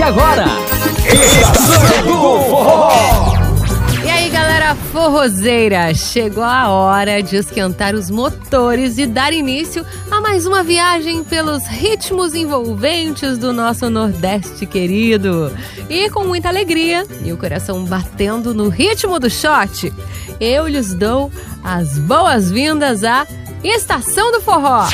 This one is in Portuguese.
agora, Estação do Forró! E aí, galera forrozeira, chegou a hora de esquentar os motores e dar início a mais uma viagem pelos ritmos envolventes do nosso Nordeste querido. E com muita alegria e o coração batendo no ritmo do shot, eu lhes dou as boas-vindas à Estação do Forró.